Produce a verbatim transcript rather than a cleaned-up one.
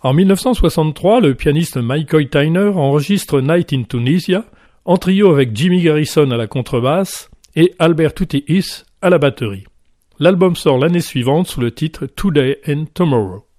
En dix-neuf cent soixante-trois, le pianiste McCoy Tyner enregistre Night in Tunisia, en trio avec Jimmy Garrison à la contrebasse et Albert Tutti-Is à la batterie. L'album sort l'année suivante sous le titre Today and Tomorrow.